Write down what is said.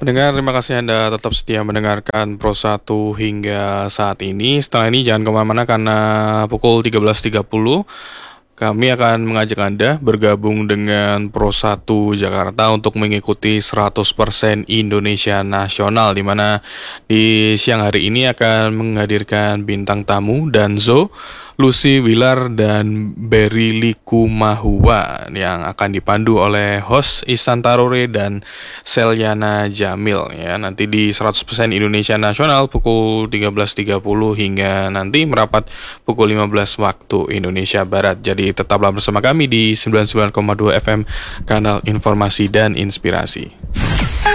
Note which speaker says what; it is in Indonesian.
Speaker 1: Pendengar, terima kasih Anda tetap setia mendengarkan Pro 1 hingga saat ini. Setelah ini jangan kemana-mana karena pukul 13.30 kami akan mengajak Anda bergabung dengan Pro 1 Jakarta untuk mengikuti 100% Indonesia Nasional, di mana di siang hari ini akan menghadirkan bintang tamu Danzo, Lucy Wilar, dan Berry Likumahua yang akan dipandu oleh host Ihsan Tarore dan Selyana Jamil ya. Nanti di 100% Indonesia Nasional pukul 13.30 hingga nanti merapat pukul 15 waktu Indonesia Barat. Jadi tetaplah bersama kami di 99,2 FM, kanal informasi dan inspirasi.